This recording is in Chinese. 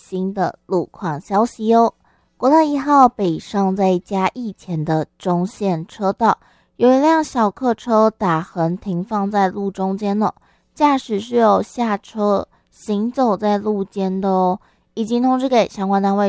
新的路况消息哦。国道1号北上在嘉义前的中线车道，有一辆小客车打横停放在路中间哦，驾驶是有下车行走在路肩的哦，已经通知给相关单位